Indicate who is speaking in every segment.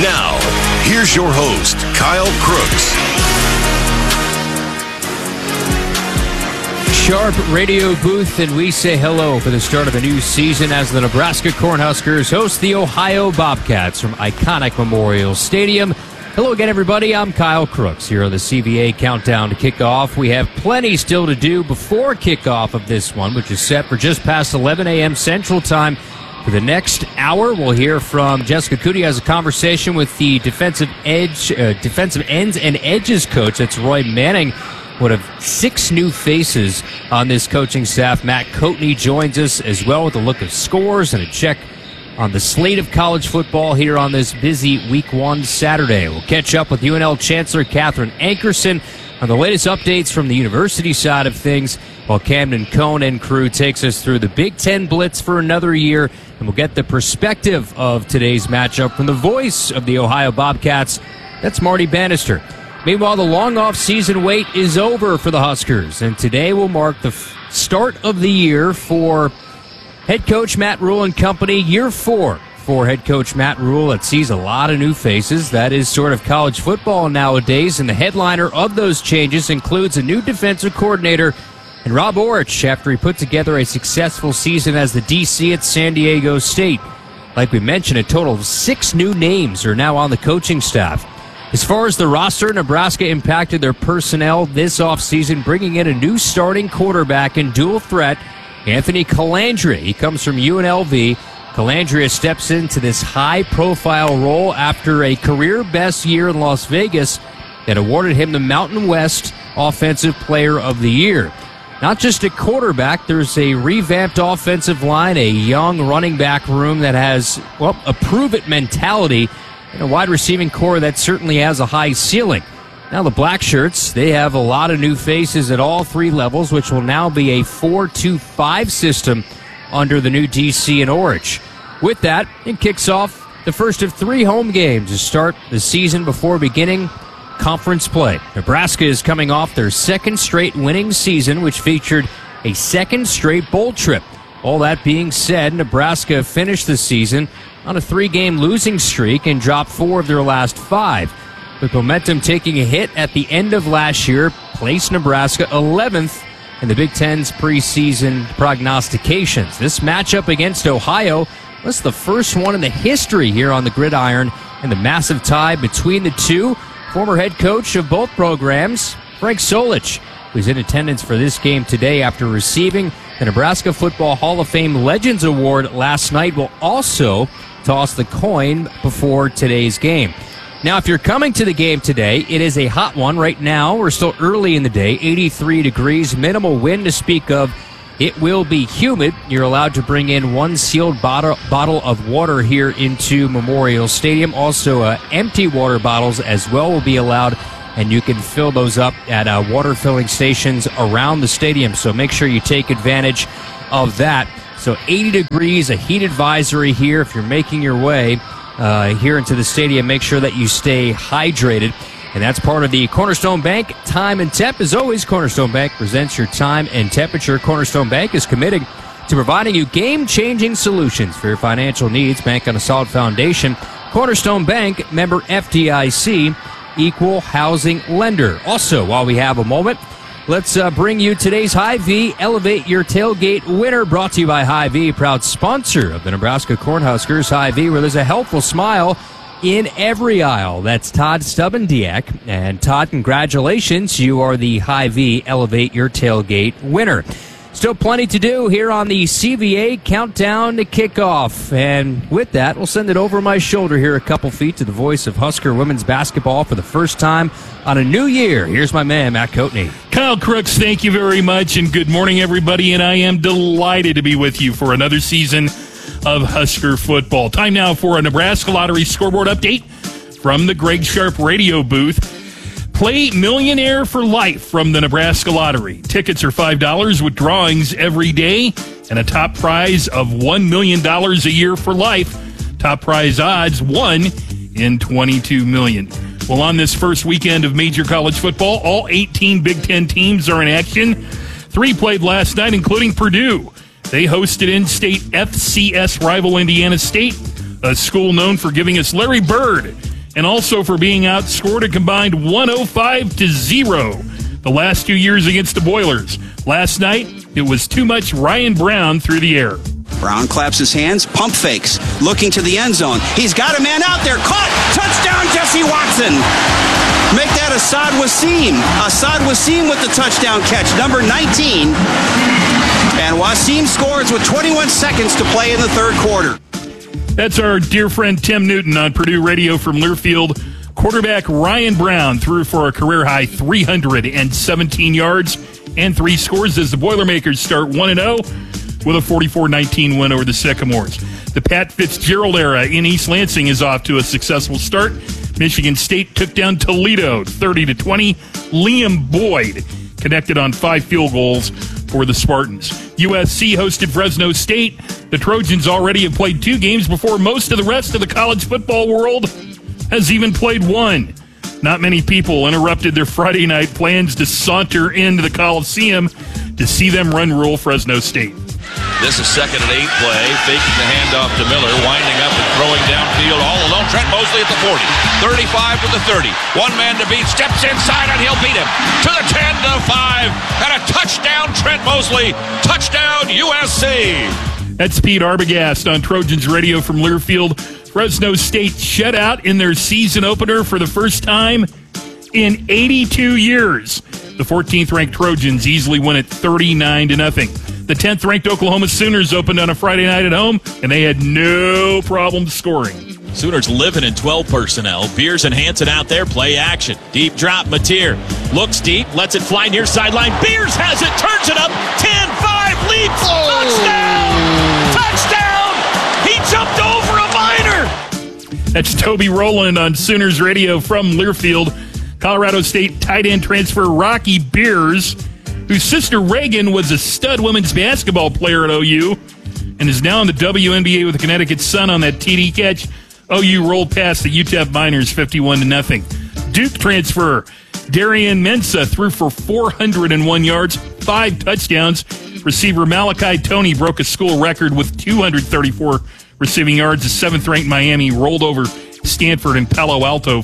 Speaker 1: Now, here's your host, Kyle Crooks.
Speaker 2: Sharp radio booth, and we say hello for the start of a new season as the Nebraska Cornhuskers host the Ohio Bobcats from iconic Memorial Stadium. Hello again, everybody. I'm Kyle Crooks here on the CVA Countdown to Kickoff. We have plenty still to do before kickoff of this one, which is set for just past 11 a.m. Central Time. For the next hour, we'll hear from Jessica Cootie has a conversation with the defensive ends and edges coach. That's Roy Manning. One of 6 new faces on this coaching staff. Matt Coatney joins us as well with a look at scores and a check on the slate of college football here on this busy Week 1 Saturday. We'll catch up with UNL Chancellor Catherine Ankerson on the latest updates from the university side of things, while Camden Cohn and crew takes us through the Big Ten Blitz for another year, and we'll get the perspective of today's matchup from the voice of the Ohio Bobcats. That's Marty Bannister. Meanwhile, the long off-season wait is over for the Huskers, and today will mark the start of the year for head coach Matt Rhule and company. Year 4 for head coach Matt Rhule. It sees a lot of new faces. That is sort of college football nowadays, and the headliner of those changes includes a new defensive coordinator and Rob Orich after he put together a successful season as the DC at San Diego State. Like we mentioned, a total of 6 new names are now on the coaching staff. As far as the roster, Nebraska impacted their personnel this offseason, bringing in a new starting quarterback and dual threat, Anthony Colandrea. He comes from UNLV. Colandrea steps into this high-profile role after a career-best year in Las Vegas that awarded him the Mountain West Offensive Player of the Year. Not just a quarterback, there's a revamped offensive line, a young running back room that has, well, a prove-it mentality, and a wide receiving core that certainly has a high ceiling. Now the Black Shirts, they have a lot of new faces at all 3 levels, which will now be a 4-2-5 system under the new DC and Orich. With that, it kicks off the first of 3 home games to start the season before beginning conference play. Nebraska is coming off their 2nd straight winning season, which featured a 2nd straight bowl trip. All that being said, Nebraska finished the season on a 3-game losing streak and dropped 4 of their last 5. With momentum taking a hit at the end of last year, placed Nebraska 11th in the Big Ten's preseason prognostications. This matchup against Ohio was the first one in the history here on the gridiron, and the massive tie between the two. Former head coach of both programs, Frank Solich, who's in attendance for this game today after receiving the Nebraska Football Hall of Fame Legends Award last night, will also toss the coin before today's game. Now, if you're coming to the game today, it is a hot one right now. We're still early in the day, 83 degrees, minimal wind to speak of. It will be humid. You're allowed to bring in 1 sealed bottle of water here into Memorial Stadium. Also, empty water bottles as well will be allowed, and you can fill those up at water filling stations around the stadium. So make sure you take advantage of that. So 80 degrees, a heat advisory here. If you're making your way here into the stadium, make sure that you stay hydrated. And that's part of the Cornerstone Bank Time and Temp. As always, Cornerstone Bank presents your time and temperature. Cornerstone Bank is committed to providing you game-changing solutions for your financial needs. Bank on a solid foundation. Cornerstone Bank, member FDIC, equal housing lender. Also, while we have a moment, let's bring you today's Hy-Vee Elevate Your Tailgate winner, brought to you by Hy-Vee, proud sponsor of the Nebraska Cornhuskers. Hy-Vee, where there's a helpful smile in every aisle. That's Todd Stubbendiak. And Todd, congratulations. You are the Hy-Vee Elevate Your Tailgate winner. Still plenty to do here on the CVA Countdown to Kickoff. And with that, we'll send it over my shoulder here a couple feet to the voice of Husker women's basketball for the first time on a new year. Here's my man, Matt Coatney.
Speaker 3: Kyle Crooks, thank you very much, and good morning, everybody. And I am delighted to be with you for another season of Husker football. Time now for a Nebraska Lottery scoreboard update from the Greg Sharp radio booth. Play Millionaire for Life from the Nebraska Lottery. Tickets are $5 with drawings every day and a top prize of $1 million a year for life. Top prize odds 1 in 22 million. Well, on this first weekend of major college football, all 18 Big Ten teams are in action. 3 played last night, including Purdue. They hosted in-state FCS rival Indiana State, a school known for giving us Larry Bird and also for being outscored a combined 105-0 the last 2 years against the Boilers. Last night, it was too much Ryan Brown through the air.
Speaker 4: Brown claps his hands, pump fakes, looking to the end zone. He's got a man out there. Caught! Touchdown, Jesse Watson! Make that Assad Wasim. Assad Wasim with the touchdown catch, number 19. And Wasim scores with 21 seconds to play in the third quarter.
Speaker 3: That's our dear friend Tim Newton on Purdue Radio from Learfield. Quarterback Ryan Brown threw for a career-high 317 yards and 3 scores as the Boilermakers start 1-0 with a 44-19 win over the Sycamores. The Pat Fitzgerald era in East Lansing is off to a successful start. Michigan State took down Toledo 30-20. Liam Boyd connected on 5 field goals for the Spartans. USC hosted Fresno State. The Trojans already have played 2 games before most of the rest of the college football world has even played 1. Not many people interrupted their Friday night plans to saunter into the Coliseum to see them run rule Fresno State.
Speaker 5: This is 2nd and 8 play, faking the handoff to Miller, winding up and throwing downfield all alone. Trent Mosley at the 40, 35 to the 30. One man to beat, steps inside and he'll beat him to the 10 to 5. And a touchdown, Trent Mosley. Touchdown, USC.
Speaker 3: That's Pete Arbogast on Trojans Radio from Learfield. Fresno State shut out in their season opener for the first time in 82 years. The 14th-ranked Trojans easily win it 39-0. The 10th-ranked Oklahoma Sooners opened on a Friday night at home, and they had no problem scoring.
Speaker 6: Sooners living in 12 personnel. Beers and Hanson out there, play action. Deep drop, Mateer looks deep, lets it fly near sideline. Beers has it, turns it up, 10-5, leaps, touchdown! He jumped over a minor!
Speaker 3: That's Toby Rowland on Sooners Radio from Learfield. Colorado State tight end transfer Rocky Beers, whose sister Reagan was a stud women's basketball player at OU and is now in the WNBA with the Connecticut Sun on that TD catch. OU rolled past the UTEP Miners 51-0. Duke transfer Darian Mensah threw for 401 yards, 5 touchdowns. Receiver Malachi Toney broke a school record with 234 receiving yards. The 7th-ranked Miami rolled over Stanford and Palo Alto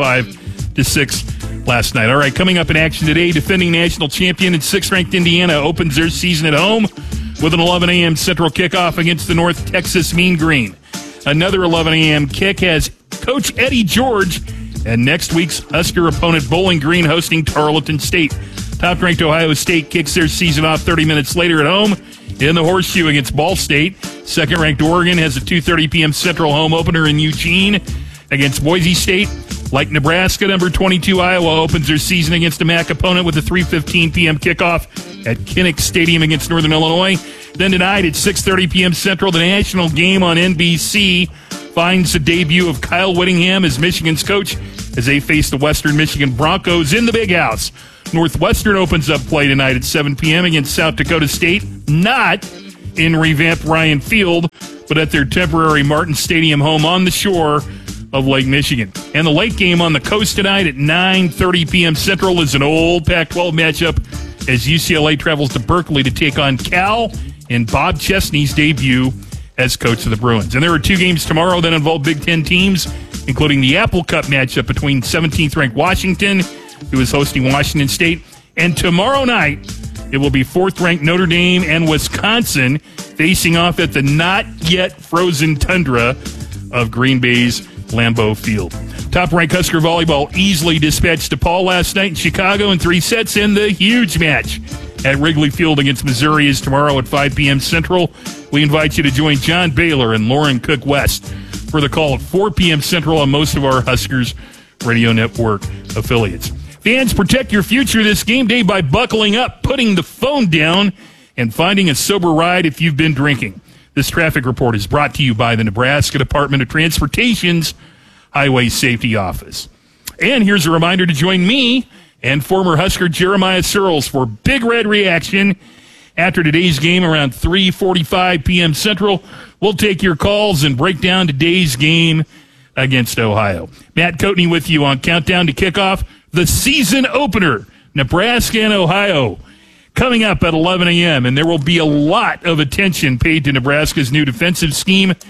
Speaker 3: 45-6 last night. All right, coming up in action today, defending national champion and 6th-ranked Indiana opens their season at home with an 11 a.m. Central kickoff against the North Texas Mean Green. Another 11 a.m. kick has Coach Eddie George and next week's Husker opponent Bowling Green hosting Tarleton State. Top-ranked Ohio State kicks their season off 30 minutes later at home in the Horseshoe against Ball State. Second-ranked Oregon has a 2:30 p.m. Central home opener in Eugene against Boise State. Like Nebraska, number 22 Iowa opens their season against a MAC opponent with a 3:15 p.m. kickoff at Kinnick Stadium against Northern Illinois. Then tonight at 6:30 p.m. Central, the national game on NBC finds the debut of Kyle Whittingham as Michigan's coach as they face the Western Michigan Broncos in the Big House. Northwestern opens up play tonight at 7 p.m. against South Dakota State, not in revamped Ryan Field, but at their temporary Martin Stadium home on the shore of Lake Michigan. And the late game on the coast tonight at 9:30 p.m. Central is an old Pac-12 matchup as UCLA travels to Berkeley to take on Cal in Bob Chesney's debut as coach of the Bruins. And there are 2 games tomorrow that involve Big Ten teams, including the Apple Cup matchup between 17th-ranked Washington, who is hosting Washington State, and tomorrow night it will be 4th-ranked Notre Dame and Wisconsin facing off at the not-yet-frozen tundra of Green Bay's Lambeau Field. Top-ranked Husker volleyball easily dispatched DePaul last night in Chicago in 3 sets in the huge match at Wrigley Field against Missouri is tomorrow at 5 p.m. Central. We invite you to join John Baylor and Lauren Cook West for the call at 4 p.m. Central on most of our Huskers Radio Network affiliates. Fans, protect your future this game day by buckling up, putting the phone down, and finding a sober ride if you've been drinking. This traffic report is brought to you by the Nebraska Department of Transportation's Highway Safety Office. And here's a reminder to join me and former Husker Jeremiah Searles for Big Red Reaction after today's game around 3:45 p.m. Central. We'll take your calls and break down today's game against Ohio. Matt Coatney with you on Countdown to Kickoff, the season opener, Nebraska and Ohio, coming up at 11 a.m., and there will be a lot of attention paid to Nebraska's new defensive scheme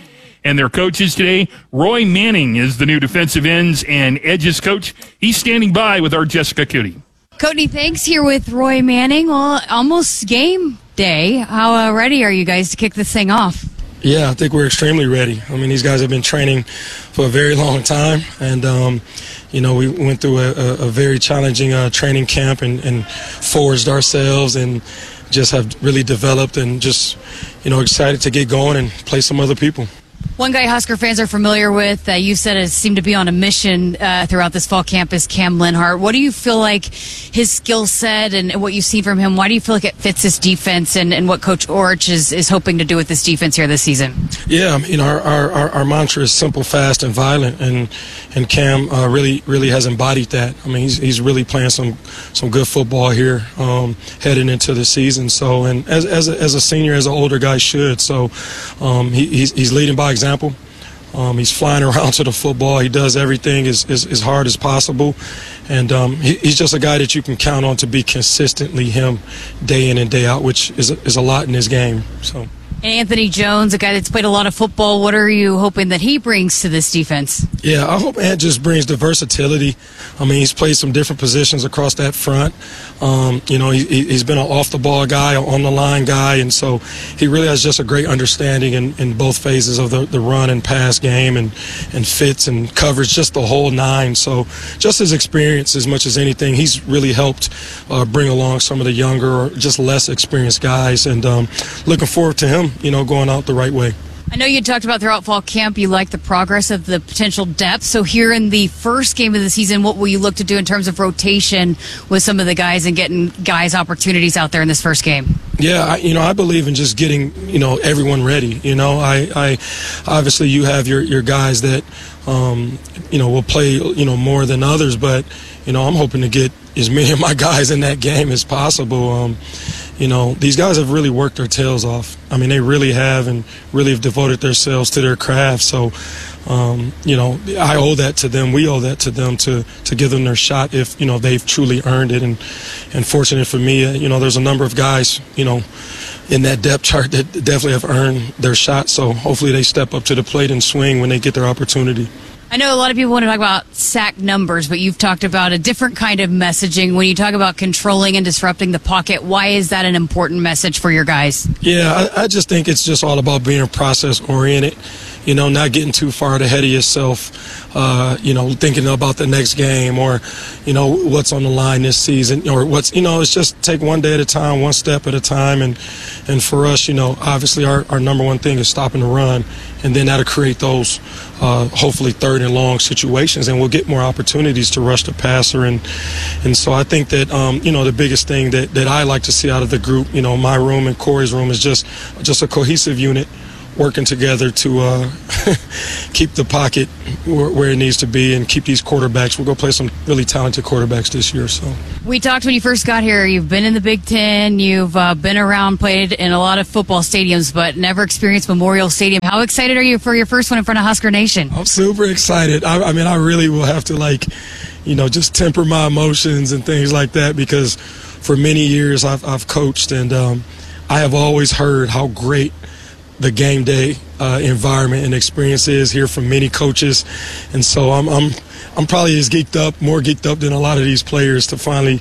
Speaker 3: and their coaches today. Roy Manning is the new defensive ends and edges coach. He's standing by with our Jessica Cootie.
Speaker 7: Courtney, thanks, here with Roy Manning. Well, almost game day. How ready are you guys to kick this thing off?
Speaker 8: Yeah, I think we're extremely ready. I mean, these guys have been training for a very long time, and we went through a very challenging training camp and forged ourselves and just have really developed and just, excited to get going and play some other people.
Speaker 7: One guy Husker fans are familiar with, you said has seemed to be on a mission throughout this fall camp, is Cam Lenhart. What do you feel like his skill set and what you've seen from him, why do you feel like it fits this defense and what Coach Orich is hoping to do with this defense here this season? Yeah,
Speaker 8: our mantra is simple, fast, and violent, and Cam really has embodied that. I mean, he's really playing some good football here heading into the season. So, and as a senior, as an older guy should. So, he's leading by example. He's flying around to the football. He does everything as hard as possible. And he's just a guy that you can count on to be consistently him day in and day out, which is a lot in his game. So.
Speaker 7: Anthony Jones, a guy that's played a lot of football, what are you hoping that he brings to this defense?
Speaker 8: Yeah, I hope Ant just brings the versatility. I mean, he's played some different positions across that front. He's been an off-the-ball guy, an on-the-line guy, and so he really has just a great understanding in both phases of the run and pass game and fits and coverage, just the whole nine. So just his experience as much as anything, he's really helped bring along some of the younger or just less experienced guys, and looking forward to him, going out the right way.
Speaker 7: I know you talked about throughout fall camp you like the progress of the potential depth. So here in the first game of the season, what will you look to do in terms of rotation with some of the guys and getting guys opportunities out there in this first game?
Speaker 8: Yeah, I believe in just getting, everyone ready. I obviously you have your guys that, will play, more than others, but, I'm hoping to get as many of my guys in that game as possible. These guys have really worked their tails off. I mean, they really have, and really have devoted themselves to their craft. So, I owe that to them. We owe that to them to give them their shot if, they've truly earned it. And fortunate for me, there's a number of guys, in that depth chart that definitely have earned their shot. So hopefully they step up to the plate and swing when they get their opportunity.
Speaker 7: I know a lot of people want to talk about sack numbers, but you've talked about a different kind of messaging. When you talk about controlling and disrupting the pocket, why is that an important message for your guys?
Speaker 8: Yeah, I just think it's just all about being process-oriented, not getting too far ahead of yourself, thinking about the next game or, what's on the line this season or it's just take one day at a time, one step at a time. And for us, obviously our number one thing is stopping the run. And then that'll create those hopefully third and long situations, and we'll get more opportunities to rush the passer. And so I think that, the biggest thing that I like to see out of the group, my room and Corey's room, is just a cohesive unit working together to keep the pocket where it needs to be and keep these quarterbacks. We'll go play some really talented quarterbacks this year. So
Speaker 7: we talked when you first got here. You've been in the Big Ten. You've been around, played in a lot of football stadiums, but never experienced Memorial Stadium. How excited are you for your first one in front of Husker Nation?
Speaker 8: I'm super excited. I really will have to just temper my emotions and things like that, because for many years I've coached, and I have always heard how great the game day environment and experience is here from many coaches, and so I'm probably more geeked up than a lot of these players to finally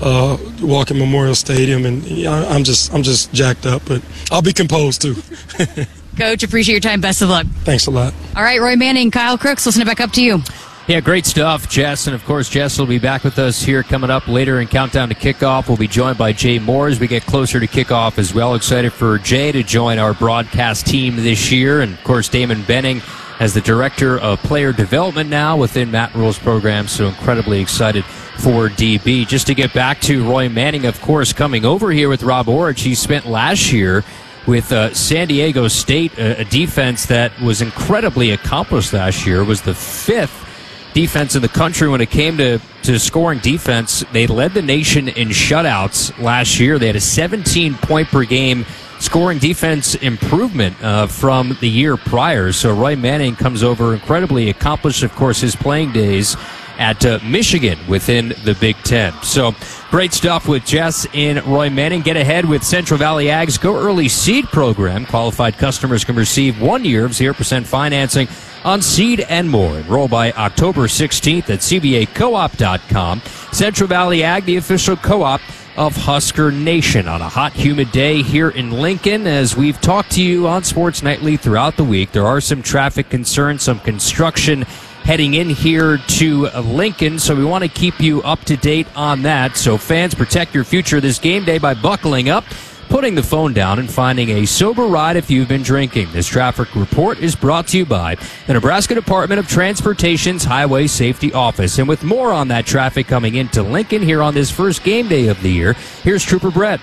Speaker 8: walk in Memorial Stadium, and I'm just jacked up, but I'll be composed too.
Speaker 7: Coach, appreciate your time. Best of luck.
Speaker 8: Thanks a lot.
Speaker 7: All right, Roy Manning, Kyle Crooks, listen it back up to you.
Speaker 2: Yeah, great stuff, Jess. And, of course, Jess will be back with us here coming up later in Countdown to Kickoff. We'll be joined by Jay Moore as we get closer to kickoff as well. Excited for Jay to join our broadcast team this year. And, of course, Damon Benning as the Director of Player Development now within Matt Rule's program. So incredibly excited for DB. Just to get back to Roy Manning, of course, coming over here with Rob Orich. He spent last year with San Diego State, a defense that was incredibly accomplished last year. It was the 5th defense in the country when it came to scoring defense. They led the nation in shutouts last year. They had a 17-point per game scoring defense improvement from the year prior. So Roy Manning comes over incredibly accomplished, of course, his playing days at Michigan within the Big Ten. So great stuff with Jess and Roy Manning. Get ahead with Central Valley Ag's Go Early Seed program. Qualified customers can receive 1 year of 0% financing on seed and more. Enroll by October 16th at cbacoop.com. Central Valley Ag, the official co-op of Husker Nation, on a hot, humid day here in Lincoln. As we've talked to you on Sports Nightly throughout the week, there are some traffic concerns, some construction heading in here to Lincoln, so we want to keep you up to date on that. So fans, protect your future this game day by buckling up, putting the phone down, and finding a sober ride if you've been drinking. This traffic report is brought to you by the Nebraska Department of Transportation's Highway Safety Office. And with more on that traffic coming into Lincoln here on this first game day of the year, here's Trooper Brett.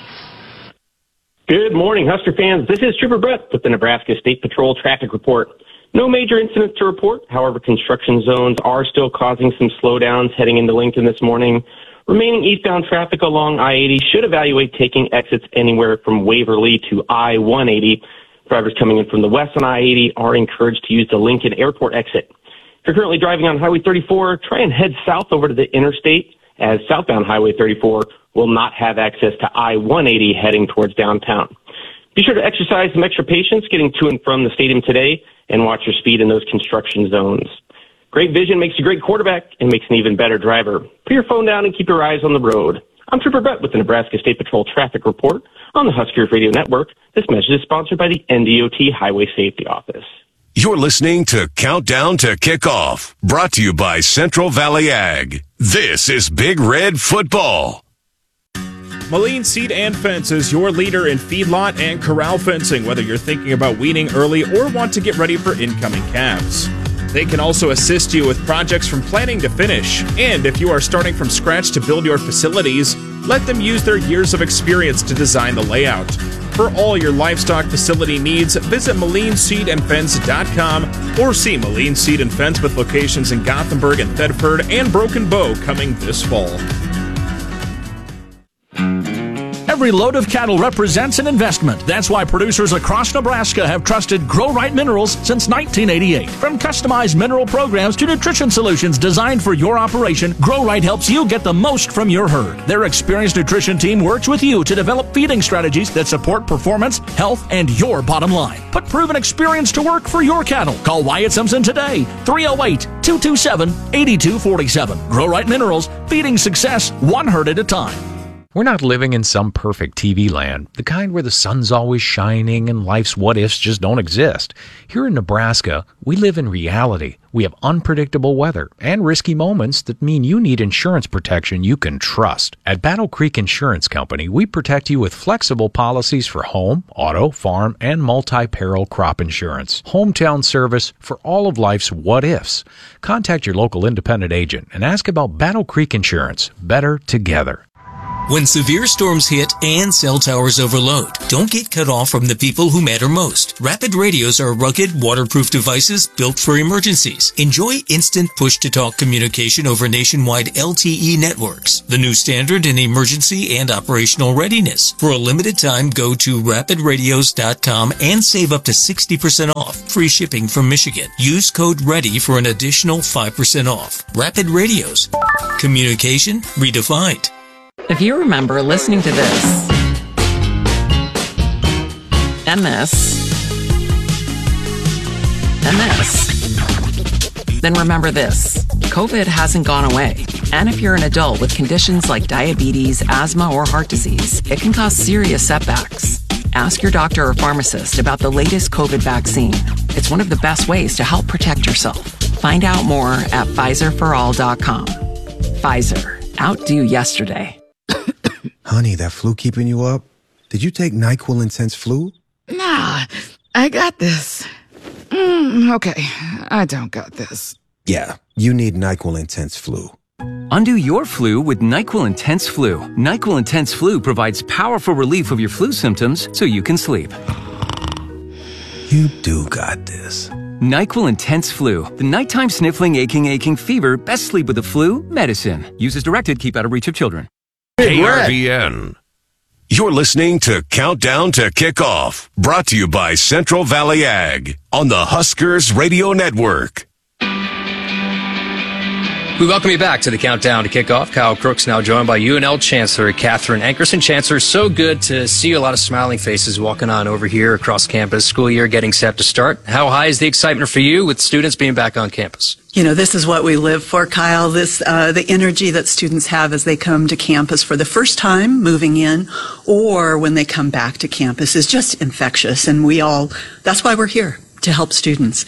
Speaker 9: Good morning, Husker fans. This is Trooper Brett with the Nebraska State Patrol Traffic Report. No major incidents to report. However, construction zones are still causing some slowdowns heading into Lincoln this morning. Remaining eastbound traffic along I-80 should evaluate taking exits anywhere from Waverly to I-180. Drivers coming in from the west on I-80 are encouraged to use the Lincoln Airport exit. If you're currently driving on Highway 34, try and head south over to the interstate, as southbound Highway 34 will not have access to I-180 heading towards downtown. Be sure to exercise some extra patience getting to and from the stadium today, and watch your speed in those construction zones. Great vision makes you a great quarterback and makes an even better driver. Put your phone down and keep your eyes on the road. I'm Trooper Brett with the Nebraska State Patrol Traffic Report on the Huskers Radio Network. This message is sponsored by the NDOT Highway Safety Office.
Speaker 1: You're listening to Countdown to Kickoff, brought to you by Central Valley Ag. This is Big Red Football.
Speaker 6: Moline Seed and Fence is your leader in feedlot and corral fencing, whether you're thinking about weaning early or want to get ready for incoming calves. They can also assist you with projects from planning to finish. And if you are starting from scratch to build your facilities, let them use their years of experience to design the layout. For all your livestock facility needs, visit MolineSeedandFence.com or see Moline Seed and Fence with locations in Gothenburg and Thedford and Broken Bow coming this fall.
Speaker 10: Every load of cattle represents an investment. That's why producers across Nebraska have trusted Grow Right Minerals since 1988. From customized mineral programs to nutrition solutions designed for your operation, Grow Right helps you get the most from your herd. Their experienced nutrition team works with you to develop feeding strategies that support performance, health, and your bottom line. Put proven experience to work for your cattle. Call Wyatt Simpson today, 308-227-8247. Grow Right Minerals, feeding success one herd at a time.
Speaker 11: We're not living in some perfect TV land, the kind where the sun's always shining and life's what-ifs just don't exist. Here in Nebraska, we live in reality. We have unpredictable weather and risky moments that mean you need insurance protection you can trust. At Battle Creek Insurance Company, we protect you with flexible policies for home, auto, farm, and multi-peril crop insurance. Hometown service for all of life's what-ifs. Contact your local independent agent and ask about Battle Creek Insurance. Better together.
Speaker 12: When severe storms hit and cell towers overload, don't get cut off from the people who matter most. Rapid radios are rugged, waterproof devices built for emergencies. Enjoy instant push-to-talk communication over nationwide LTE networks, the new standard in emergency and operational readiness. For a limited time, go to rapidradios.com and save up to 60% off. Free shipping from Michigan. Use code READY for an additional 5% off. Rapid Radios. Communication redefined.
Speaker 13: If you remember listening to this, and this, then remember this. COVID hasn't gone away. And if you're an adult with conditions like diabetes, asthma, or heart disease, it can cause serious setbacks. Ask your doctor or pharmacist about the latest COVID vaccine. It's one of the best ways to help protect yourself. Find out more at PfizerForAll.com. Pfizer. Outdo yesterday.
Speaker 14: Honey, that flu keeping you up? Did you take NyQuil Intense Flu?
Speaker 15: Nah, I got this. Okay, I don't got this.
Speaker 14: Yeah, you need NyQuil Intense Flu.
Speaker 16: Undo your flu with NyQuil Intense Flu. NyQuil Intense Flu provides powerful relief of your flu symptoms so you can sleep.
Speaker 14: You do got this.
Speaker 16: NyQuil Intense Flu. The nighttime sniffling, aching fever. Best sleep with the flu medicine. Use as directed. Keep out of reach of children.
Speaker 1: KRVN. You're listening to Countdown to Kickoff, brought to you by Central Valley Ag on the Huskers Radio Network.
Speaker 2: We welcome you back to the Countdown to Kickoff. Kyle Crooks now joined by UNL Chancellor Catherine Ankerson. Chancellor, so good to see a lot of smiling faces walking on over here across campus. School year getting set to start. How high is the excitement for you with students being back on campus?
Speaker 17: You know, this is what we live for, Kyle. The energy that students have as they come to campus for the first time moving in or when they come back to campus is just infectious. And that's why we're here, to help students.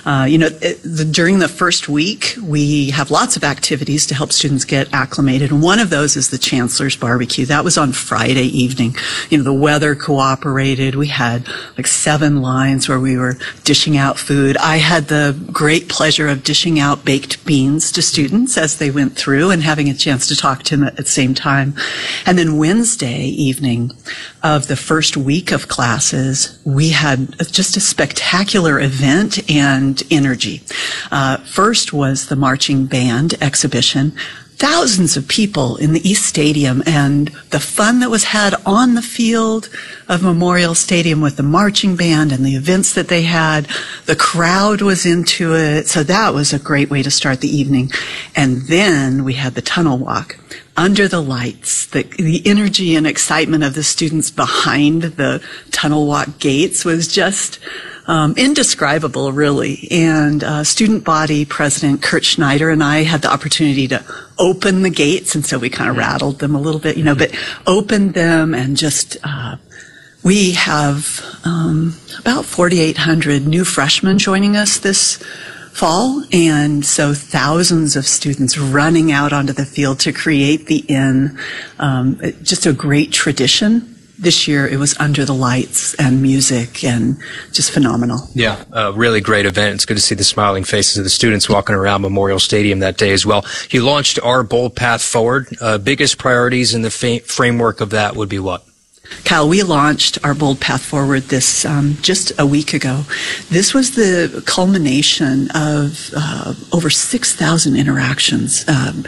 Speaker 17: During the first week, we have lots of activities to help students get acclimated. And one of those is the Chancellor's Barbecue. That was on Friday evening. You know, the weather cooperated. We had like 7 lines where we were dishing out food. I had the great pleasure of dishing out baked beans to students as they went through and having a chance to talk to them at the same time. And then Wednesday evening of the first week of classes, we had just a spectacular event and energy. First was the marching band exhibition. Thousands of people in the East Stadium, and the fun that was had on the field of Memorial Stadium with the marching band and the events that they had. The crowd was into it, so that was a great way to start the evening. And then we had the tunnel walk under the lights. The energy and excitement of the students behind the tunnel walk gates was just indescribable, really. And student body president Kurt Schneider and I had the opportunity to open the gates, and so we kind of rattled them a little bit, but opened them and just we have about 4,800 new freshmen joining us this fall, and so thousands of students running out onto the field to create the Inn. Just a great tradition. This year it was under the lights and music and just phenomenal.
Speaker 2: Yeah, a really great event. It's good to see the smiling faces of the students walking around Memorial Stadium that day as well. You launched Our Bold Path Forward. Biggest priorities in the framework of that would be what?
Speaker 17: Kyle, we launched Our Bold Path Forward this just a week ago. This was the culmination of over 6,000 interactions,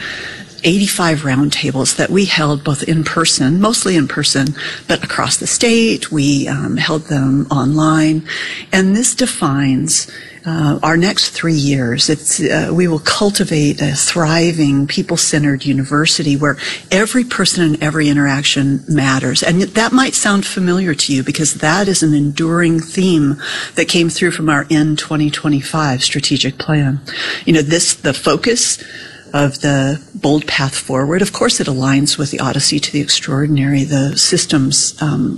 Speaker 17: 85 roundtables that we held both in person, mostly in person, but across the state. We held them online. And this defines our next 3 years. We will cultivate a thriving, people-centered university where every person and every interaction matters. And that might sound familiar to you because that is an enduring theme that came through from our End 2025 strategic plan. The focus of the Bold Path Forward, of course it aligns with the Odyssey to the Extraordinary, the systems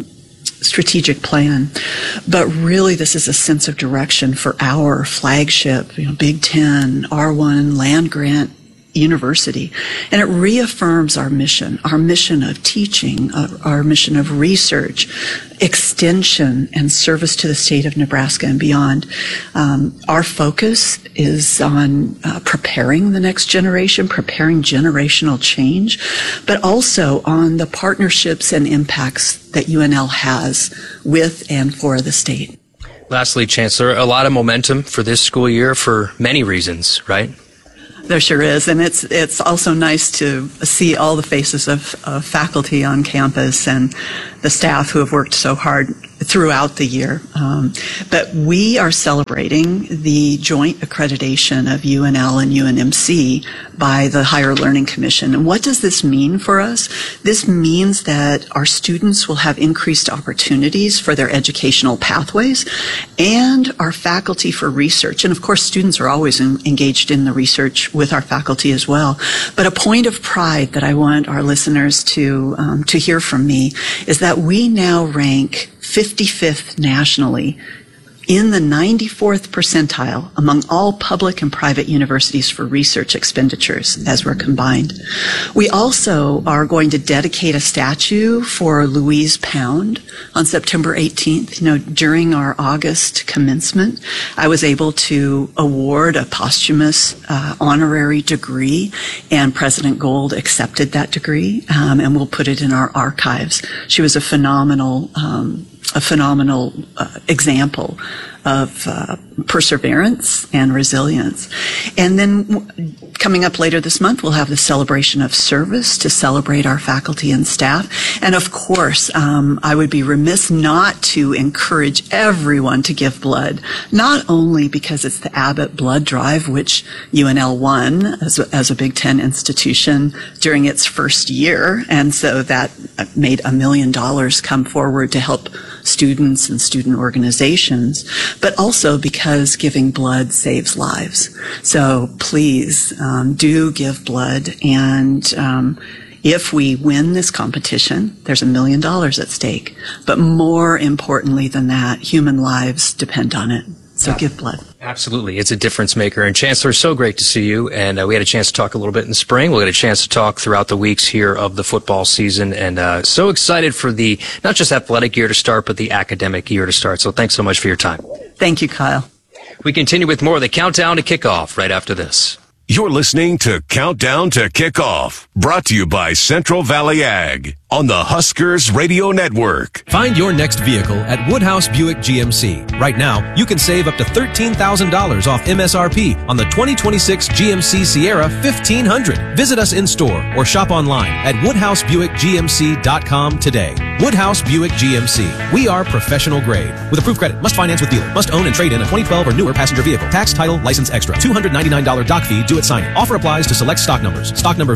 Speaker 17: strategic plan, but really this is a sense of direction for our flagship, Big Ten, R1, land-grant university. And it reaffirms our mission of teaching, our mission of research, extension, and service to the state of Nebraska and beyond. Our focus is on preparing the next generation, preparing generational change, but also on the partnerships and impacts that UNL has with and for the state.
Speaker 2: Lastly, Chancellor, a lot of momentum for this school year for many reasons, right?
Speaker 17: There sure is, and it's also nice to see all the faces of faculty on campus and the staff who have worked so hard throughout the year. But we are celebrating the joint accreditation of UNL and UNMC by the Higher Learning Commission. And what does this mean for us? This means that our students will have increased opportunities for their educational pathways and our faculty for research. And of course, students are always engaged in the research with our faculty as well. But a point of pride that I want our listeners to hear from me is that we now rank 55th nationally in the 94th percentile among all public and private universities for research expenditures as we're combined. We also are going to dedicate a statue for Louise Pound on September 18th. During our August commencement, I was able to award a posthumous honorary degree, and President Gold accepted that degree, and we'll put it in our archives. She was a phenomenal example perseverance and resilience. And then coming up later this month, we'll have the celebration of service to celebrate our faculty and staff. And of course, I would be remiss not to encourage everyone to give blood, not only because it's the Abbott Blood Drive, which UNL won as a Big Ten institution during its first year. And so that made $1 million come forward to help students and student organizations, but also because giving blood saves lives. So please do give blood, and if we win this competition, there's $1 million at stake. But more importantly than that, human lives depend on it. So give blood.
Speaker 18: Absolutely. It's a difference maker. And Chancellor, so great to see you. And we had a chance to talk a little bit in the spring. We'll get a chance to talk throughout the weeks here of the football season. And so excited for the not just athletic year to start, but the academic year to start. So thanks so much for your time.
Speaker 17: Thank you, Kyle.
Speaker 18: We continue with more of the Countdown to Kickoff right after this.
Speaker 1: You're listening to Countdown to Kickoff, brought to you by Central Valley Ag on the Huskers Radio Network.
Speaker 19: Find your next vehicle at Woodhouse Buick GMC. Right now, you can save up to $13,000 off MSRP on the 2026 GMC Sierra 1500. Visit us in store or shop online at WoodhouseBuickGMC.com today. Woodhouse Buick GMC. We are professional grade. With approved credit, must finance with dealer, must own and trade in a 2012 or newer passenger vehicle. Tax, title, license extra. $299 doc fee due at signing. Offer applies to select stock numbers. Stock number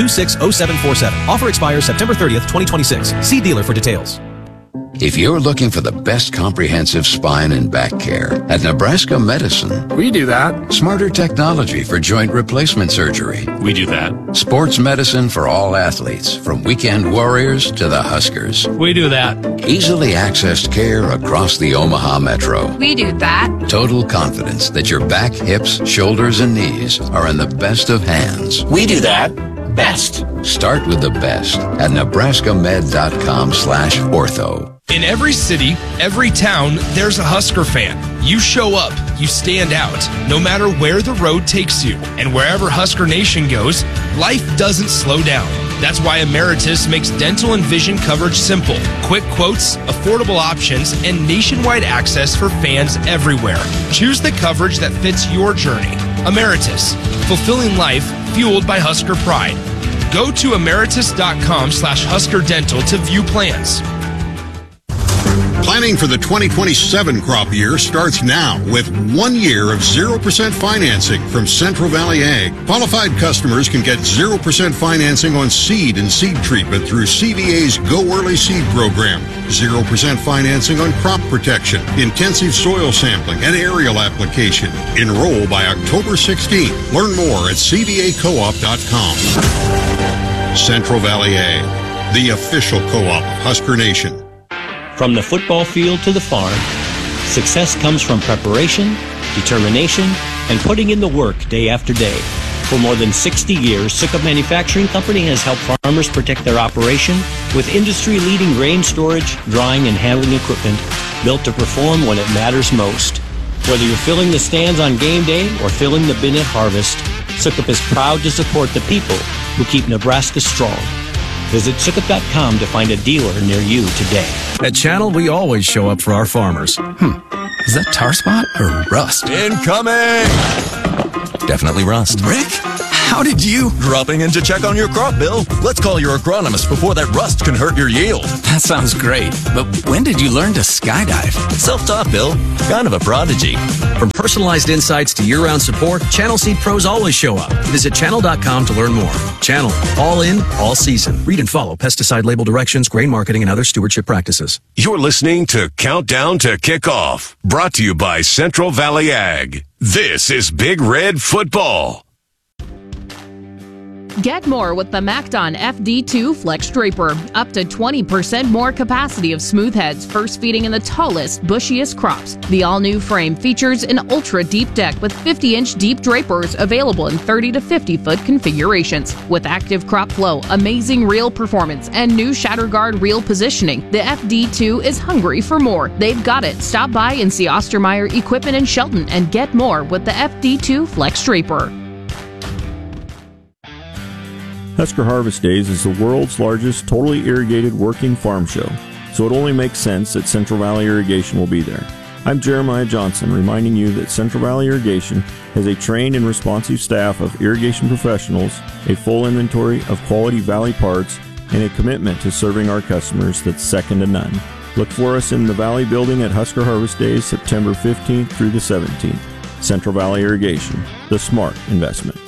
Speaker 19: V260747. Offer expires September 30th, 2026. See dealer for details.
Speaker 20: If you're looking for the best comprehensive spine and back care, at Nebraska Medicine, we do that. Smarter technology for joint replacement surgery. We do that. Sports medicine for all athletes, from weekend warriors to the Huskers. We do that. Easily accessed care across the Omaha Metro.
Speaker 21: We do that.
Speaker 20: Total confidence that your back, hips, shoulders, and knees are in the best of hands.
Speaker 21: We do that.
Speaker 20: Best. Start with the best at nebraskamed.com/ortho.
Speaker 22: In every city, every town, there's a Husker fan. You show up, you stand out, no matter where the road takes you. And wherever Husker Nation goes, life doesn't slow down. That's why Emeritus makes dental and vision coverage simple. Quick quotes, affordable options, and nationwide access for fans everywhere. Choose the coverage that fits your journey. Emeritus, fulfilling life fueled by Husker pride. Go to emeritus.com/Husker Dental to view plans.
Speaker 23: Planning for the 2027 crop year starts now with 1 year of 0% financing from Central Valley Ag. Qualified customers can get 0% financing on seed and seed treatment through CVA's Go Early Seed program. 0% financing on crop protection, intensive soil sampling, and aerial application. Enroll by October 16th. Learn more at cvacoop.com. Central Valley Ag, the official co-op of Husker Nation.
Speaker 24: From the football field to the farm, success comes from preparation, determination, and putting in the work day after day. For more than 60 years, Sukup Manufacturing Company has helped farmers protect their operation with industry-leading grain storage, drying, and handling equipment built to perform when it matters most. Whether you're filling the stands on game day or filling the bin at harvest, Sukup is proud to support the people who keep Nebraska strong. Visit Sukup.com to find a dealer near you today.
Speaker 19: At Channel, we always show up for our farmers. Is that tar spot or rust?
Speaker 25: Incoming!
Speaker 19: Definitely rust.
Speaker 25: Rick, how did you? Dropping in to check on your crop, Bill. Let's call your agronomist before that rust can hurt your yield.
Speaker 19: That sounds great. But when did you learn to skydive?
Speaker 25: Self-taught, Bill. Kind of a prodigy.
Speaker 19: From personalized insights to year-round support, Channel Seed Pros always show up. Visit Channel.com to learn more. Channel. All in, all season. Read and follow pesticide label directions, grain marketing, and other stewardship practices.
Speaker 1: You're listening to Countdown to Kickoff, brought to you by Central Valley Ag. This is Big Red Football.
Speaker 26: Get more with the MacDon FD2 Flex Draper. Up to 20% more capacity of smooth heads, first feeding in the tallest, bushiest crops. The all-new frame features an ultra-deep deck with 50-inch deep drapers available in 30 to 50-foot configurations. With active crop flow, amazing reel performance, and new shatter guard reel positioning, the FD2 is hungry for more. They've got it. Stop by and see Ostermeyer Equipment in Shelton and get more with the FD2 Flex Draper.
Speaker 27: Husker Harvest Days is the world's largest totally irrigated working farm show, so it only makes sense that Central Valley Irrigation will be there. I'm Jeremiah Johnson, reminding you that Central Valley Irrigation has a trained and responsive staff of irrigation professionals, a full inventory of quality Valley parts, and a commitment to serving our customers that's second to none. Look for us in the Valley Building at Husker Harvest Days, September 15th through the 17th. Central Valley Irrigation, the smart investment.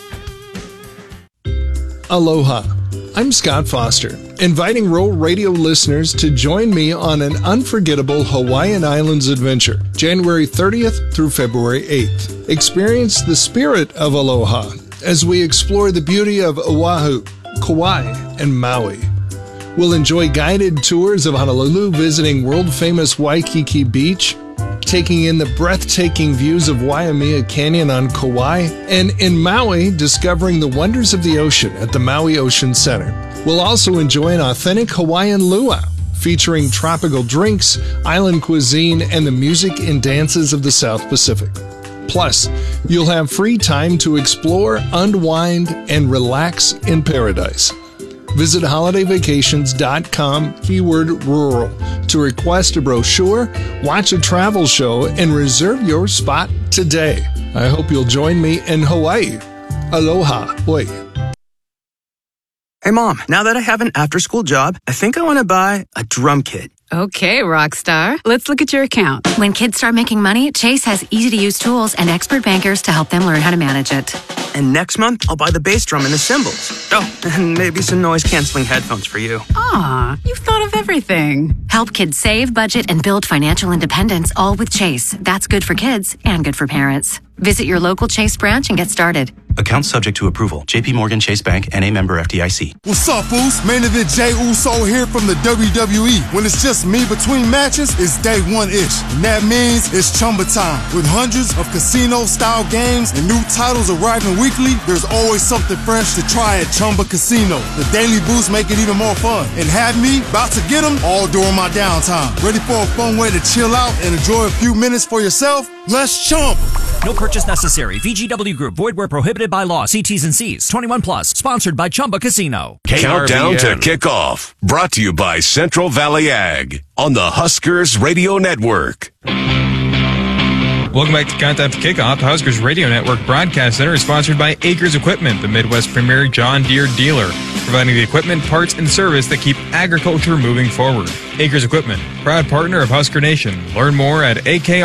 Speaker 3: Aloha. I'm Scott Foster, inviting Rural Radio listeners to join me on an unforgettable Hawaiian Islands adventure, January 30th through February 8th. Experience the spirit of aloha as we explore the beauty of Oahu, Kauai, and Maui. We'll enjoy guided tours of Honolulu, visiting world-famous Waikiki Beach, taking in the breathtaking views of Waimea Canyon on Kauai, and in Maui, discovering the wonders of the ocean at the Maui Ocean Center. We'll also enjoy an authentic Hawaiian luau, featuring tropical drinks, island cuisine, and the music and dances of the South Pacific. Plus, you'll have free time to explore, unwind, and relax in paradise. Visit holidayvacations.com /rural to request a brochure, watch a travel show, and reserve your spot today. I hope you'll join me in Hawaii. Aloha. Oi.
Speaker 4: Hey, Mom, now that I have an after-school job, I think I want to buy a drum kit.
Speaker 5: Okay, Rockstar. Let's look at your account.
Speaker 7: When kids start making money, Chase has easy-to-use tools and expert bankers to help them learn how to manage it.
Speaker 4: And next month, I'll buy the bass drum and the cymbals. Oh, and maybe some noise-canceling headphones for you.
Speaker 5: Aw, you've thought of everything.
Speaker 7: Help kids save, budget, and build financial independence, all with Chase. That's good for kids and good for parents. Visit your local Chase branch and get started.
Speaker 8: Account subject to approval. JP Morgan Chase Bank, N.A. member FDIC.
Speaker 9: What's up, Foos? Main event Jey Uso here from the WWE. When it's just me between matches, it's day one-ish. And that means it's Chumba time. With hundreds of casino-style games and new titles arriving weekly, there's always something fresh to try at Chumba Casino. The daily boosts make it even more fun. And have me about to get them all during my downtime. Ready for a fun way to chill out and enjoy a few minutes for yourself? Let's chump!
Speaker 21: No purchase necessary. VGW Group. Void where prohibited by law. See T's and C's. 21 plus. Sponsored by Chumba Casino.
Speaker 1: Countdown to Kickoff. Brought to you by Central Valley Ag on the Huskers Radio Network.
Speaker 28: Welcome back to Countdown to Kickoff. The Huskers Radio Network Broadcast Center is sponsored by Acres Equipment, the Midwest premier John Deere dealer, providing the equipment, parts, and service that keep agriculture moving forward. Acres Equipment, proud partner of Husker Nation. Learn more at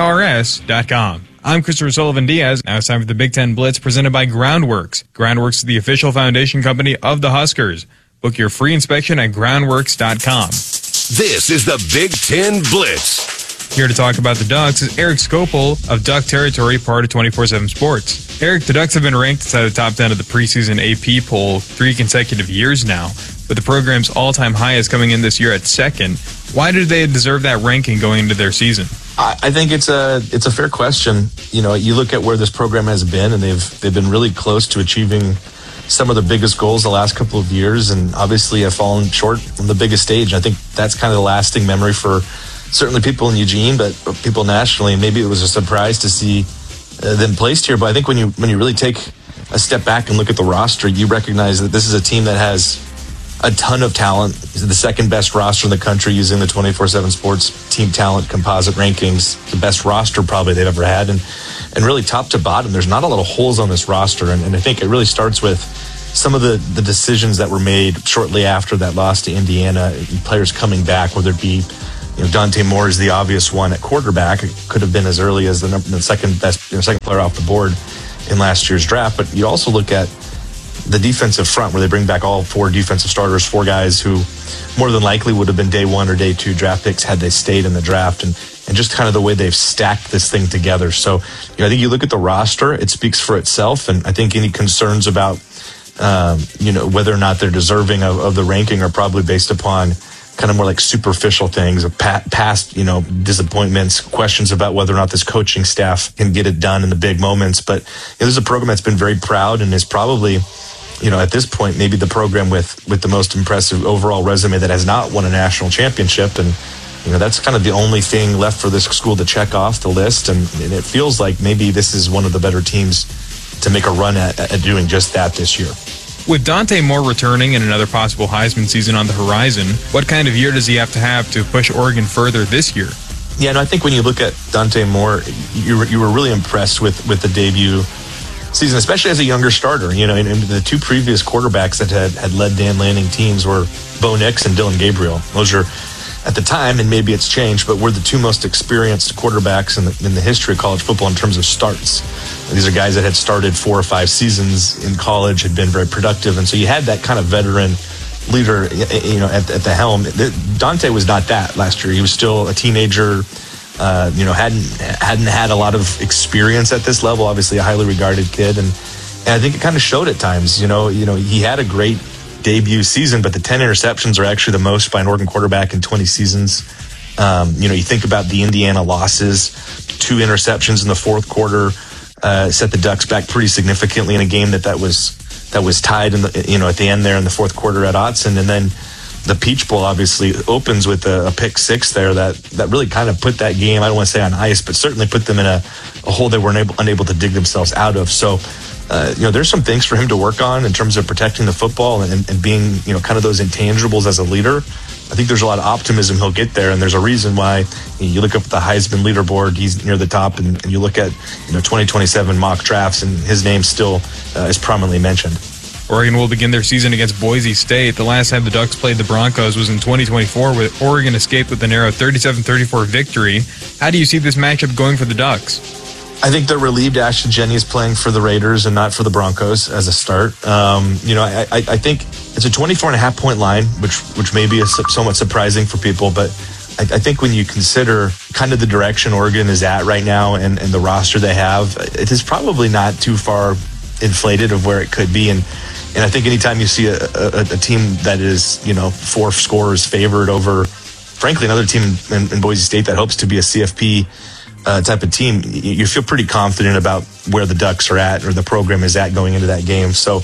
Speaker 28: akrs.com. I'm Christopher Sullivan Diaz. Now it's time for the Big Ten Blitz presented by Groundworks. Groundworks is the official foundation company of the Huskers. Book your free inspection at groundworks.com.
Speaker 1: This is the Big Ten Blitz.
Speaker 28: Here to talk about the Ducks is Eric Skopel of Duck Territory, part of 24/7 Sports. Eric, the Ducks have been ranked inside the top 10 of the preseason AP poll 3 consecutive years now, but the program's all-time high is coming in this year at second. Why do they deserve that ranking going into their season?
Speaker 29: I think it's a fair question. You know, you look at where this program has been, and they've been really close to achieving some of the biggest goals the last couple of years, and obviously have fallen short on the biggest stage. I think that's kind of the lasting memory for certainly people in Eugene, but people nationally. Maybe it was a surprise to see them placed here, but I think when you really take a step back and look at the roster, you recognize that this is a team that has a ton of talent. It's the second best roster in the country using the 24/7 Sports team talent composite rankings. The best roster probably they've ever had, and really top to bottom, there's not a lot of holes on this roster, and I think it really starts with some of the decisions that were made shortly after that loss to Indiana. Players coming back, whether it be Dante Moore is the obvious one at quarterback. It could have been as early as the second best, second player off the board in last year's draft. But you also look at the defensive front, where they bring back all 4 defensive starters, 4 guys who more than likely would have been day 1 or day 2 draft picks had they stayed in the draft, and just kind of the way they've stacked this thing together. So, I think you look at the roster, it speaks for itself, and I think any concerns about, whether or not they're deserving of the ranking are probably based upon kind of more like superficial things, past, disappointments, questions about whether or not this coaching staff can get it done in the big moments. But this is a program that's been very proud and is probably, at this point, maybe the program with the most impressive overall resume that has not won a national championship. And, that's kind of the only thing left for this school to check off the list. And it feels like maybe this is one of the better teams to make a run at doing just that this year.
Speaker 28: With Dante Moore returning and another possible Heisman season on the horizon, what kind of year does he have to push Oregon further this year?
Speaker 29: Yeah, no, I think when you look at Dante Moore, you were really impressed with the debut season, especially as a younger starter. You know, and the two previous quarterbacks that had led Dan Lanning teams were Bo Nix and Dylan Gabriel. Those are, at the time, and maybe it's changed, but were the two most experienced quarterbacks in the history of college football in terms of starts. And these are guys that had started 4 or 5 seasons in college, had been very productive, and so you had that kind of veteran leader, you know, at the helm. Dante was not that last year. He was still a teenager. You know, hadn't had a lot of experience at this level. Obviously, a highly regarded kid, and I think it kind of showed at times. You know, he had a great debut season, but the 10 interceptions are actually the most by an Oregon quarterback in 20 seasons. You know, you think about the Indiana losses, 2 interceptions in the fourth quarter, set the Ducks back pretty significantly in a game that was tied in the, you know, at the end there in the fourth quarter at Autzen, and then the Peach Bowl obviously opens with a pick 6 there that really kind of put that game, I don't want to say on ice, but certainly put them in a hole they were unable to dig themselves out of. So, you know, there's some things for him to work on in terms of protecting the football and being, you know, kind of those intangibles as a leader. I think there's a lot of optimism he'll get there, and there's a reason why you look up the Heisman leaderboard, he's near the top, and you look at, you know, 2027 mock drafts, and his name still is prominently mentioned.
Speaker 28: Oregon will begin their season against Boise State. The last time the Ducks played the Broncos was in 2024, with Oregon escaped with a narrow 37-34 victory. How do you see this matchup going for the Ducks?
Speaker 29: I think they're relieved Ashton Jenney is playing for the Raiders and not for the Broncos as a start. You know, I think it's a 24.5-point line, which may be somewhat surprising for people, but I think when you consider kind of the direction Oregon is at right now and the roster they have, it is probably not too far inflated of where it could be. And I think anytime you see a team that is, you know, 4 scores favored over, frankly, another team in Boise State that hopes to be a CFP type of team, you feel pretty confident about where the Ducks are at or the program is at going into that game. So,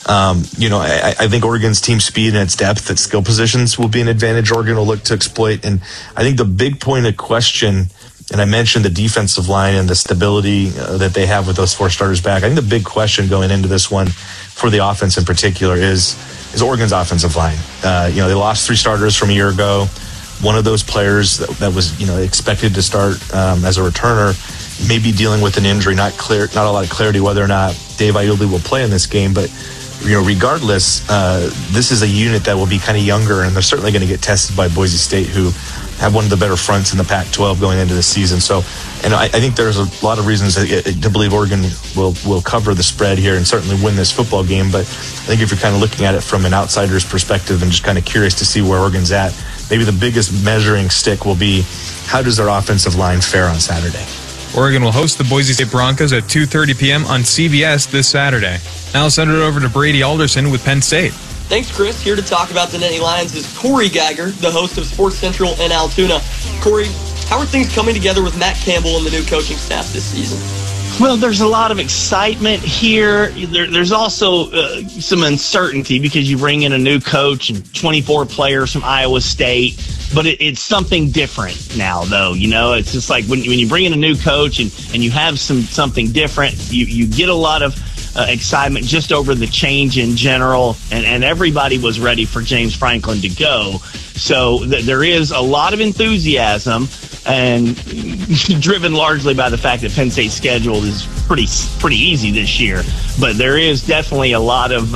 Speaker 29: you know, I think Oregon's team speed and its depth at skill positions will be an advantage Oregon will look to exploit. And I think the big point of question, and I mentioned the defensive line and the stability that they have with those 4 starters back. I think the big question going into this one for the offense in particular is Oregon's offensive line. You know, they lost 3 starters from a year ago. One of those players that was, you know, expected to start as a returner may be dealing with an injury. Not a lot of clarity whether or not Dave Aiuli will play in this game, but you know, regardless, this is a unit that will be kind of younger, and they're certainly going to get tested by Boise State, who have one of the better fronts in the Pac-12 going into the season. So, and I think there's a lot of reasons to believe Oregon will cover the spread here and certainly win this football game. But I think if you're kind of looking at it from an outsider's perspective and just kind of curious to see where Oregon's at, maybe the biggest measuring stick will be how does their offensive line fare on Saturday.
Speaker 28: Oregon will host the Boise State Broncos at 2:30 p.m. on CBS this Saturday. Now I'll send it over to Brady Alderson with Penn State.
Speaker 2: Thanks, Chris. Here to talk about the Nittany Lions is Corey Geiger, the host of Sports Central in Altoona. Corey, how are things coming together with Matt Campbell and the new coaching staff this season?
Speaker 6: Well, there's a lot of excitement here. There's also some uncertainty because you bring in a new coach and 24 players from Iowa State. But it's something different now, though. You know, it's just like when you bring in a new coach and you have something different, you get a lot of excitement just over the change in general. And everybody was ready for James Franklin to go. So there is a lot of enthusiasm, and driven largely by the fact that Penn State's schedule is pretty easy this year. But there is definitely a lot of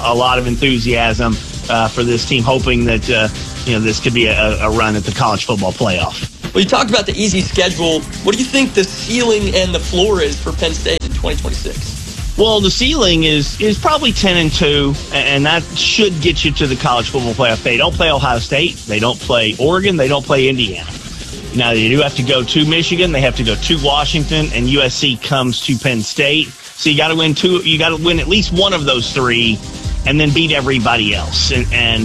Speaker 6: enthusiasm for this team, hoping that you know, this could be a run at the college football playoff.
Speaker 2: Well, you talked about the easy schedule. What do you think the ceiling and the floor is for Penn State in 2026?
Speaker 6: Well, the ceiling is probably 10-2, and that should get you to the college football playoff. They don't play Ohio State. They don't play Oregon. They don't play Indiana. Now, they do have to go to Michigan. They have to go to Washington, and USC comes to Penn State. So you got to win 2. You got to win at least one of those 3, and then beat everybody else. And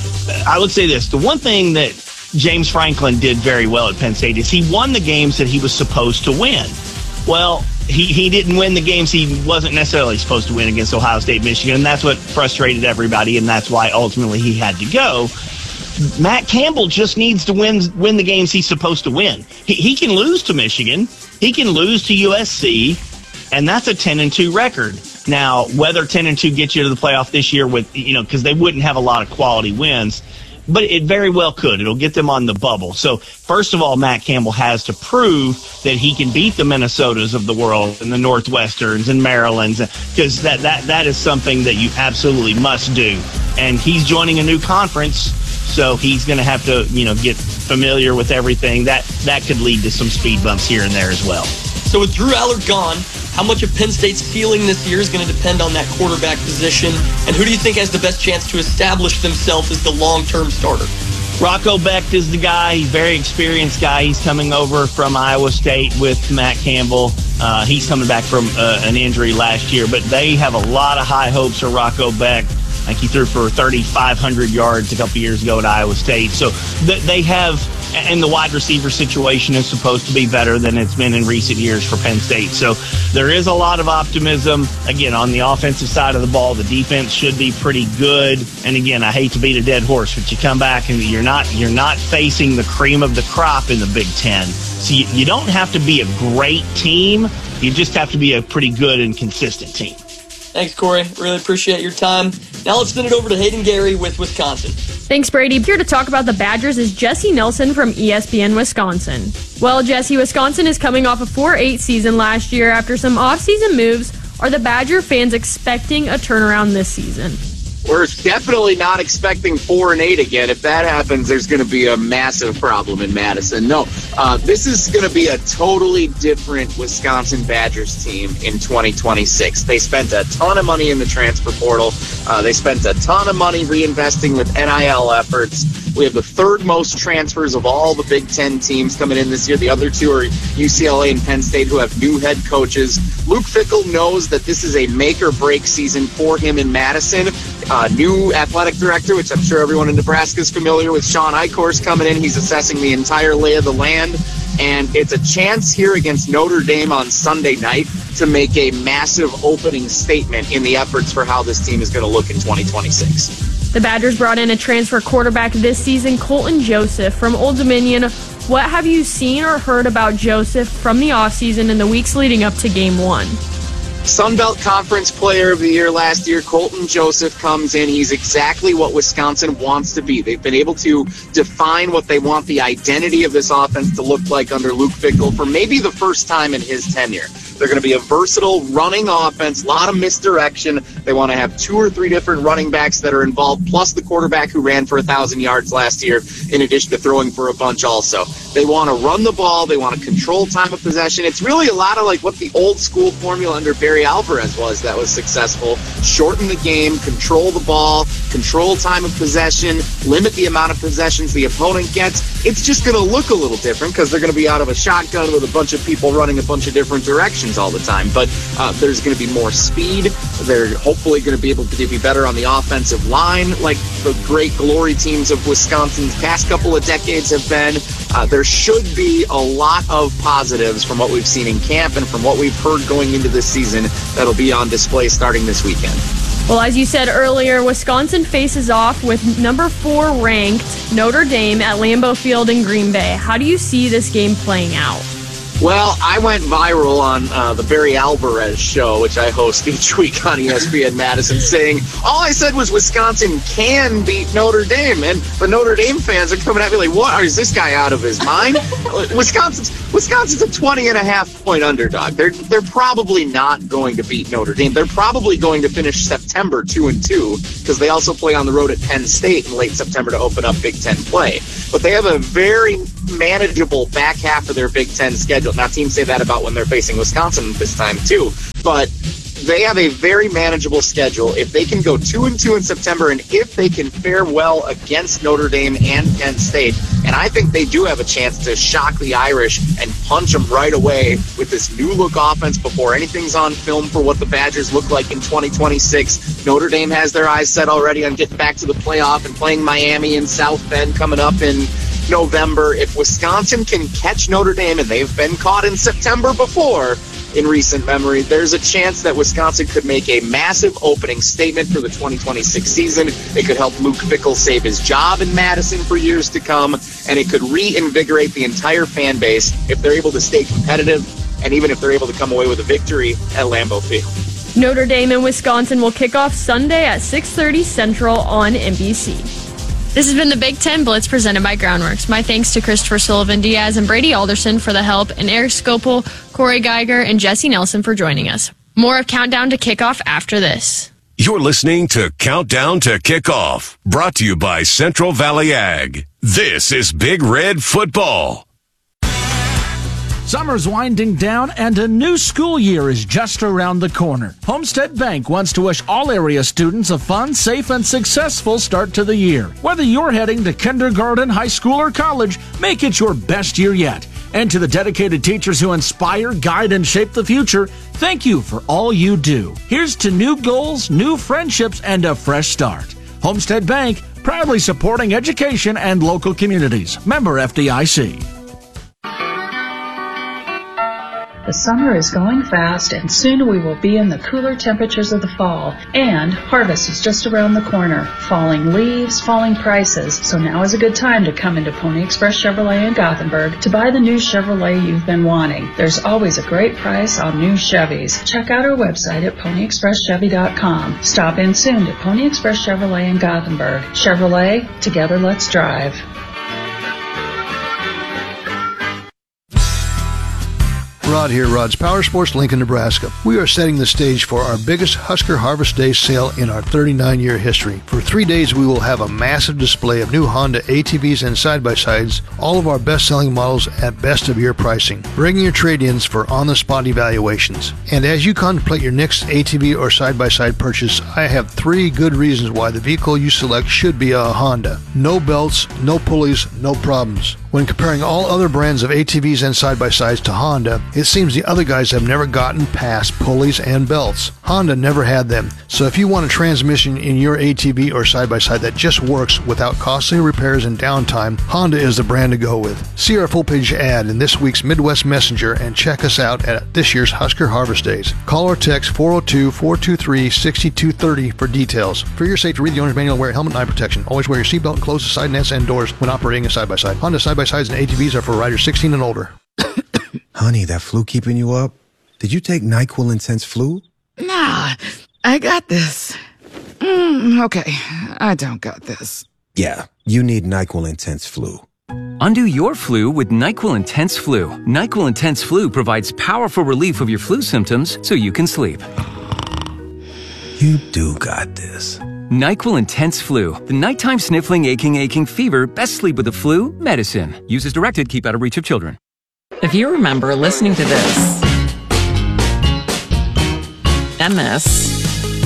Speaker 6: I would say this: the one thing that James Franklin did very well at Penn State is he won the games that he was supposed to win. Well, he didn't win the games he wasn't necessarily supposed to win against Ohio State, Michigan, and that's what frustrated everybody, and that's why ultimately he had to go. Matt Campbell just needs to win the games he's supposed to win. He can lose to Michigan, he can lose to USC, and that's a 10-2 record. Now, whether 10-2 gets you to the playoff this year with, you know, because they wouldn't have a lot of quality wins, but it very well could. It'll get them on the bubble. So first of all, Matt Campbell has to prove that he can beat the Minnesotas of the world and the Northwesterns and Marylands, because that is something that you absolutely must do. And he's joining a new conference, so he's going to have to, get familiar with everything. That could lead to some speed bumps here and there as well.
Speaker 2: So with Drew Allard gone, how much of Penn State's ceiling this year is going to depend on that quarterback position? And who do you think has the best chance to establish themselves as the long-term starter?
Speaker 6: Rocco Becht is the guy. He's a very experienced guy. He's coming over from Iowa State with Matt Campbell. He's coming back from an injury last year, but they have a lot of high hopes for Rocco Becht. Like he threw for 3,500 yards a couple years ago at Iowa State. So they have, and the wide receiver situation is supposed to be better than it's been in recent years for Penn State. So there is a lot of optimism. Again, on the offensive side of the ball, the defense should be pretty good. And again, I hate to beat a dead horse, but you come back and you're not facing the cream of the crop in the Big Ten. So you don't have to be a great team. You just have to be a pretty good and consistent team.
Speaker 2: Thanks, Corey. Really appreciate your time. Now let's send it over to Hayden Gary with Wisconsin.
Speaker 10: Thanks, Brady. Here to talk about the Badgers is Jesse Nelson from ESPN Wisconsin. Well, Jesse, Wisconsin is coming off a 4-8 season last year after some off-season moves. Are the Badger fans expecting a turnaround this season?
Speaker 11: We're definitely not expecting 4-8 again. If that happens, there's going to be a massive problem in Madison. No, this is going to be a totally different Wisconsin Badgers team in 2026. They spent a ton of money in the transfer portal. They spent a ton of money reinvesting with NIL efforts. We have the third most transfers of all the Big Ten teams coming in this year. The other two are UCLA and Penn State, who have new head coaches. Luke Fickell knows that this is a make-or-break season for him in Madison. New athletic director, which I'm sure everyone in Nebraska is familiar with, Sean Eichhorst, coming in. He's assessing the entire lay of the land. And it's a chance here against Notre Dame on Sunday night to make a massive opening statement in the efforts for how this team is going to look in 2026.
Speaker 10: The Badgers brought in a transfer quarterback this season, Colton Joseph from Old Dominion. What have you seen or heard about Joseph from the offseason and the weeks leading up to Game 1?
Speaker 11: Sun Belt Conference Player of the Year last year, Colton Joseph comes in. He's exactly what Wisconsin wants to be. They've been able to define what they want the identity of this offense to look like under Luke Fickell for maybe the first time in his tenure. They're going to be a versatile running offense, a lot of misdirection. They want to have 2 or 3 different running backs that are involved, plus the quarterback who ran for 1,000 yards last year, in addition to throwing for a bunch also. They want to run the ball. They want to control time of possession. It's really a lot of like what the old school formula under Barry Alvarez was that was successful. Shorten the game, control the ball, control time of possession, limit the amount of possessions the opponent gets. It's just going to look a little different because they're going to be out of a shotgun with a bunch of people running a bunch of different directions all the time. But there's going to be more speed. They're hopefully going to be able to be better on the offensive line like the great glory teams of Wisconsin's past couple of decades have been. There should be a lot of positives from what we've seen in camp and from what we've heard going into this season that'll be on display starting this weekend.
Speaker 10: Well, as you said earlier, Wisconsin faces off with number 4 ranked Notre Dame at Lambeau Field in Green Bay. How do you see this game playing out?
Speaker 11: Well, I went viral on the Barry Alvarez show, which I host each week on ESPN Madison, saying all I said was Wisconsin can beat Notre Dame, and the Notre Dame fans are coming at me like, "What? Is this guy out of his mind?" Wisconsin's a 20.5-point underdog. They're probably not going to beat Notre Dame. They're probably going to finish September 2-2 because they also play on the road at Penn State in late September to open up Big Ten play. But they have a very manageable back half of their Big Ten schedule. Now, teams say that about when they're facing Wisconsin this time, too. But they have a very manageable schedule. If they can go 2-2 in September, and if they can fare well against Notre Dame and Penn State, and I think they do have a chance to shock the Irish and punch them right away with this new-look offense before anything's on film for what the Badgers look like in 2026. Notre Dame has their eyes set already on getting back to the playoff and playing Miami and South Bend coming up in November. If Wisconsin can catch Notre Dame, and they've been caught in September before in recent memory, there's a chance that Wisconsin could make a massive opening statement for the 2026 season. It could help Luke Fickell save his job in Madison for years to come, and it could reinvigorate the entire fan base if they're able to stay competitive, and even if they're able to come away with a victory at Lambeau Field.
Speaker 10: Notre Dame and Wisconsin will kick off Sunday at 6:30 Central on NBC. This has been the Big Ten Blitz presented by Groundworks. My thanks to Christopher Sullivan Diaz and Brady Alderson for the help, and Eric Skopel, Corey Geiger, and Jesse Nelson for joining us. More of Countdown to Kickoff after this.
Speaker 1: You're listening to Countdown to Kickoff, brought to you by Central Valley Ag. This is Big Red Football.
Speaker 12: Summer's winding down and a new school year is just around the corner. Homestead Bank wants to wish all area students a fun, safe, and successful start to the year. Whether you're heading to kindergarten, high school, or college, make it your best year yet. And to the dedicated teachers who inspire, guide, and shape the future, thank you for all you do. Here's to new goals, new friendships, and a fresh start. Homestead Bank, proudly supporting education and local communities. Member FDIC.
Speaker 13: The summer is going fast, and soon we will be in the cooler temperatures of the fall. And harvest is just around the corner. Falling leaves, falling prices. So now is a good time to come into Pony Express Chevrolet in Gothenburg to buy the new Chevrolet you've been wanting. There's always a great price on new Chevys. Check out our website at ponyexpresschevy.com. Stop in soon to Pony Express Chevrolet in Gothenburg. Chevrolet, together let's drive.
Speaker 14: Rod here, Rod's Power Sports, Lincoln, Nebraska. We are setting the stage for our biggest Husker Harvest Day sale in our 39-year history. For 3 days, we will have a massive display of new Honda ATVs and side-by-sides, all of our best-selling models at best-of-year pricing. Bring your trade-ins for on-the-spot evaluations. And as you contemplate your next ATV or side-by-side purchase, I have 3 good reasons why the vehicle you select should be a Honda. No belts, no pulleys, no problems. When comparing all other brands of ATVs and side-by-sides to Honda, it seems the other guys have never gotten past pulleys and belts. Honda never had them, so if you want a transmission in your ATV or side-by-side that just works without costly repairs and downtime, Honda is the brand to go with. See our full-page ad in this week's Midwest Messenger and check us out at this year's Husker Harvest Days. Call or text 402-423-6230 for details. For your safety, read the owner's manual, wear helmet and eye protection. Always wear your seatbelt and close the side nets and doors when operating a side-by-side. Honda side-by-sides and ATVs are for riders 16 and older.
Speaker 15: Honey, that flu keeping you up? Did you take NyQuil Intense Flu?
Speaker 16: Nah, I got this. Okay, I don't got this.
Speaker 15: Yeah, you need NyQuil Intense Flu.
Speaker 17: Undo your flu with NyQuil Intense Flu. NyQuil Intense Flu provides powerful relief of your flu symptoms so you can sleep.
Speaker 15: You do got this.
Speaker 17: NyQuil Intense Flu. The nighttime sniffling, aching fever. Best sleep with the flu medicine. Use as directed. Keep out of reach of children.
Speaker 16: If you remember listening to this, MS,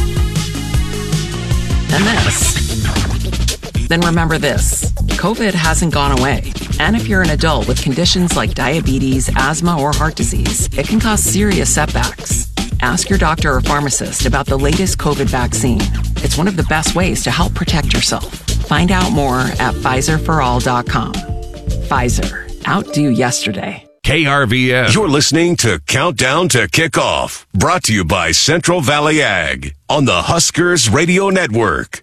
Speaker 16: then remember this. COVID hasn't gone away. And if you're an adult with conditions like diabetes, asthma, or heart disease, it can cause serious setbacks. Ask your doctor or pharmacist about the latest COVID vaccine. It's one of the best ways to help protect yourself. Find out more at PfizerForAll.com. Pfizer. Outdo yesterday.
Speaker 1: KRVS. You're listening to Countdown to Kickoff, brought to you by Central Valley Ag on the Huskers Radio Network.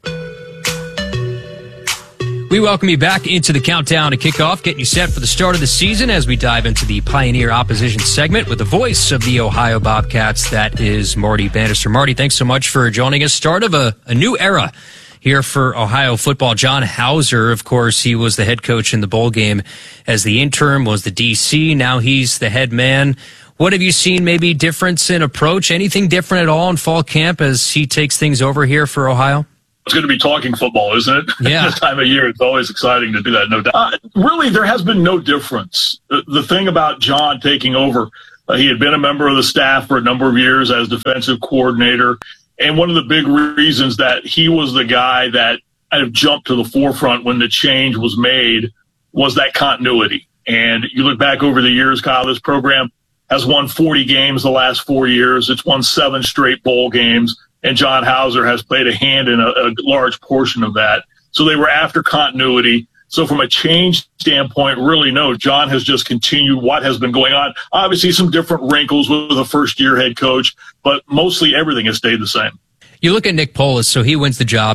Speaker 18: We welcome you back into the Countdown to Kickoff, getting you set for the start of the season as we dive into the Pioneer Opposition segment with the voice of the Ohio Bobcats. That is Marty Bannister. Marty, thanks so much for joining us. Start of a new era here for Ohio football. John Hauser, of course, he was the head coach in the bowl game as the interim, was the DC. Now he's the head man. What have you seen maybe difference in approach? Anything different at all in fall camp as he takes things over here for Ohio?
Speaker 20: It's going to be talking football, isn't it?
Speaker 18: Yeah.
Speaker 20: This time of year, it's always exciting to do that, no doubt. Really, there has been no difference. The thing about John taking over, he had been a member of the staff for a number of years as defensive coordinator. And one of the big reasons that he was the guy that kind of jumped to the forefront when the change was made was that continuity. And you look back over the years, Kyle, this program has won 40 games the last 4 years. It's won 7 straight bowl games. And John Hauser has played a hand in a large portion of that. So they were after continuity. So from a change standpoint, really no, John has just continued what has been going on. Obviously some different wrinkles with a first-year head coach, but mostly everything has stayed the same.
Speaker 18: You look at Nick Polis, so he wins the job.